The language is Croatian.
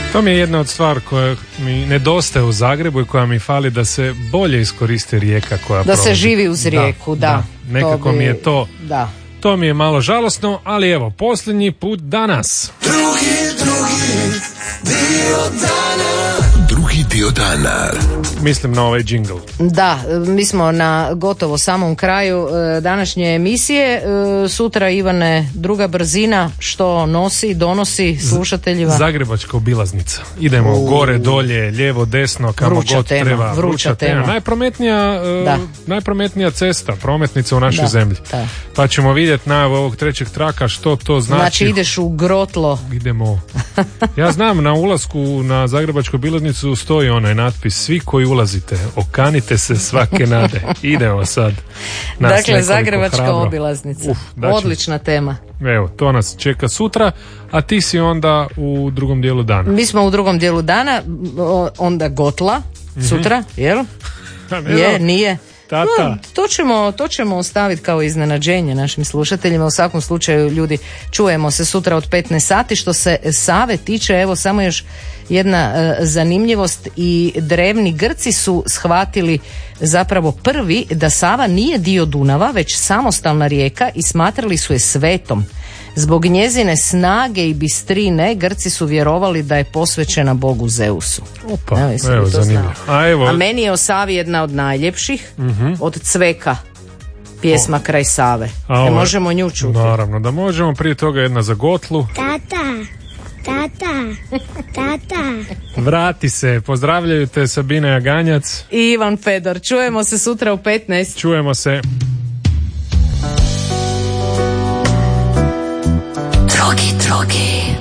To mi je jedna od stvari koja mi nedostaje u Zagrebu i koja mi fali, da se bolje iskoristi rijeka koja da prolazi. Se živi uz rijeku, da. Nekako mi je to, da. To mi je malo žalosno, ali evo, posljednji put danas. Drugi dio dana. Mislim na ovaj džingl. Da, mi smo na gotovo samom kraju današnje emisije. Sutra, Ivane, druga brzina, što donosi slušateljima? Zagrebačka obilaznica. Idemo gore, dolje, lijevo, desno, kamo god treba. Vruća tema. Najprometnija cesta, prometnica u našoj zemlji. Da. Pa ćemo vidjeti najavu ovog trećeg traka što to znači. Znači ideš u grotlo. Idemo. Ja znam, na ulasku na Zagrebačku obilaznicu stoji onaj natpis: svi koji ulazite, okanite se svake nade. Idemo sad. Dakle, Zagrebačka obilaznica. Odlična tema. Evo, to nas čeka sutra, a ti si onda u drugom dijelu dana. Mi smo u drugom dijelu dana, onda Gotla, sutra, jel? Nije. To ćemo ostaviti kao iznenađenje našim slušateljima. U svakom slučaju, ljudi, čujemo se sutra od 15 sati. Što se Save tiče, evo samo još jedna zanimljivost. I drevni Grci su shvatili zapravo prvi da Sava nije dio Dunava, već samostalna rijeka, i smatrali su je svetom. Zbog njezine snage i bistrine Grci su vjerovali da je posvećena bogu Zeusu. Opa, evo zanimljivo. A meni je o Savi jedna od najljepših, od Cveka, pjesma Kraj Save. Možemo nju čuti? Naravno da možemo. Prije toga jedna za Gotlu. Tata. Vrati se. Pozdravljaju te Sabina Jaganjac i Ivan Fedor. Čujemo se sutra u 15. Čujemo se. Drogi.